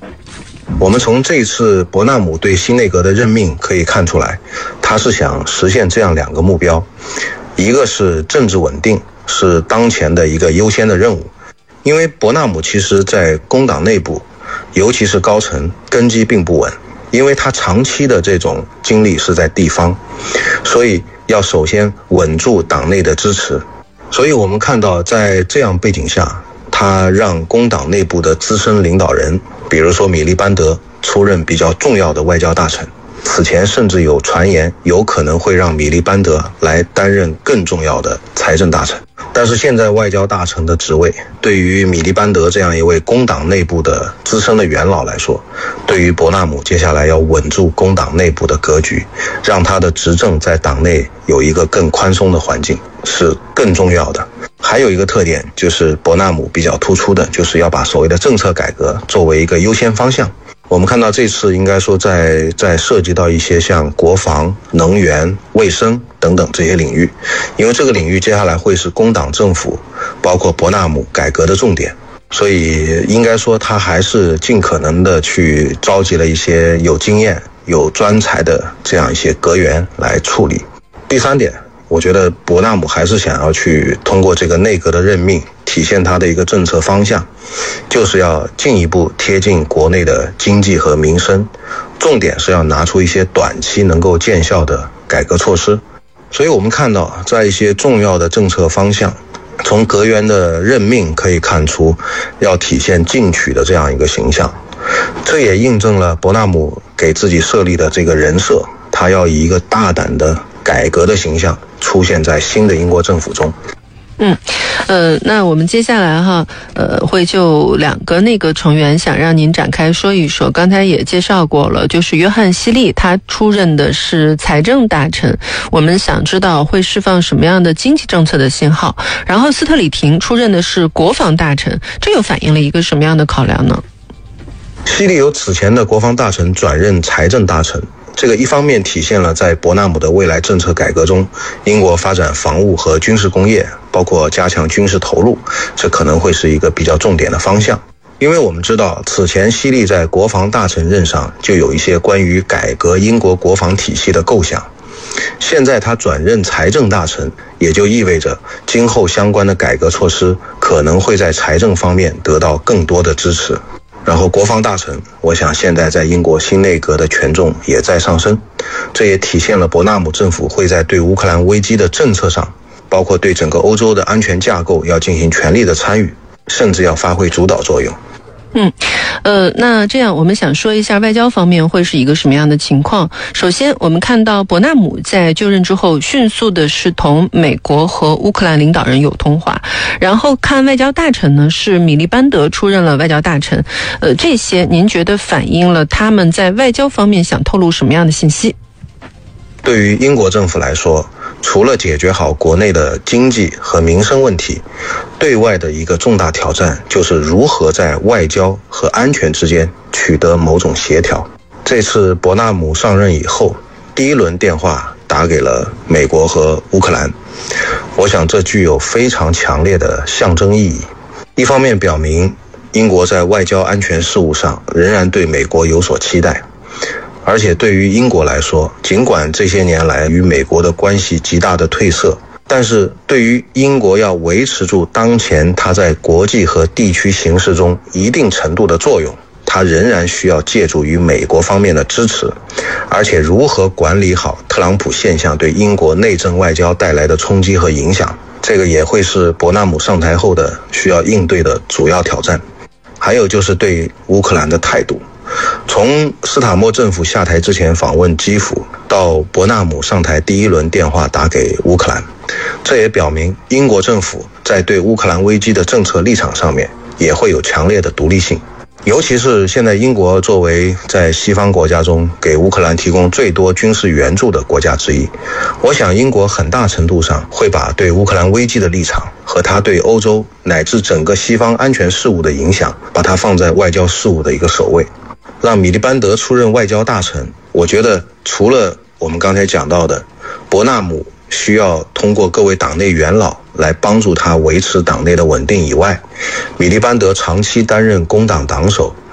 我们从这次伯纳姆对新内阁的任命可以看出来，他是想实现这样2个目标，一个是政治稳定，是当前的一个优先的任务。因为伯纳姆其实在工党内部，尤其是高层，根基并不稳，因为他长期的这种经历是在地方，所以要首先稳住党内的支持。所以我们看到在这样背景下，他让工党内部的资深领导人，比如说米利班德出任比较重要的外交大臣，此前甚至有传言有可能会让米利班德来担任更重要的财政大臣。但是现在外交大臣的职位对于米利班德这样一位工党内部的资深的元老来说，对于伯纳姆接下来要稳住工党内部的格局，让他的执政在党内有一个更宽松的环境，是更重要的。还有一个特点就是伯纳姆比较突出的，就是要把所谓的政策改革作为一个优先方向。我们看到这次应该说在涉及到一些像国防、能源、卫生等等这些领域，因为这个领域接下来会是工党政府包括伯纳姆改革的重点，所以应该说他还是尽可能的去召集了一些有经验、有专才的这样一些阁员来处理。第3点，我觉得伯纳姆还是想要去通过这个内阁的任命体现他的一个政策方向，就是要进一步贴近国内的经济和民生，重点是要拿出一些短期能够见效的改革措施。所以我们看到在一些重要的政策方向，从阁员的任命可以看出要体现进取的这样一个形象，这也印证了伯纳姆给自己设立的这个人设，他要以一个大胆的改革的形象出现在新的英国政府中。 那我们接下来会就2个内阁成员想让您展开说一说。刚才也介绍过了，就是约翰希利，他出任的是财政大臣，我们想知道会释放什么样的经济政策的信号。然后斯特里廷出任的是国防大臣，这又反映了一个什么样的考量呢？ 希利由此前的国防大臣转任财政大臣，这个一方面体现了在伯纳姆的未来政策改革中，英国发展防务和军事工业，包括加强军事投入，这可能会是一个比较重点的方向。因为我们知道此前希利在国防大臣任上就有一些关于改革英国国防体系的构想，现在他转任财政大臣，也就意味着今后相关的改革措施可能会在财政方面得到更多的支持。然后国防大臣，我想现在在英国新内阁的权重也在上升，这也体现了伯纳姆政府会在对乌克兰危机的政策上，包括对整个欧洲的安全架构要进行全力的参与，甚至要发挥主导作用。 那这样我们想说一下外交方面会是一个什么样的情况。首先我们看到伯纳姆在就任之后迅速的是同美国和乌克兰领导人有通话，然后看外交大臣呢是米利班德出任了外交大臣，这些您觉得反映了他们在外交方面想透露什么样的信息？ 对于英国政府来说，除了解决好国内的经济和民生问题，对外的一个重大挑战就是如何在外交和安全之间取得某种协调。这次伯纳姆上任以后，第1轮电话打给了美国和乌克兰，我想这具有非常强烈的象征意义。一方面表明英国在外交安全事务上仍然对美国有所期待，而且对于英国来说，尽管这些年来与美国的关系极大的褪色，但是对于英国要维持住当前它在国际和地区形势中一定程度的作用，它仍然需要借助于美国方面的支持，而且如何管理好特朗普现象对英国内政外交带来的冲击和影响，这个也会是伯纳姆上台后的需要应对的主要挑战。还有就是对乌克兰的态度，从斯塔默政府下台之前访问基辅，到伯纳姆上台第1轮电话打给乌克兰，这也表明英国政府在对乌克兰危机的政策立场上面也会有强烈的独立性。尤其是现在英国作为在西方国家中给乌克兰提供最多军事援助的国家之一，我想英国很大程度上会把对乌克兰危机的立场和它对欧洲乃至整个西方安全事务的影响，把它放在外交事务的一个首位。让米利班德出任外交大臣，我觉得除了我们刚才讲到的伯纳姆需要通过各位党内元老来帮助他维持党内的稳定以外，米利班德长期担任工党党首，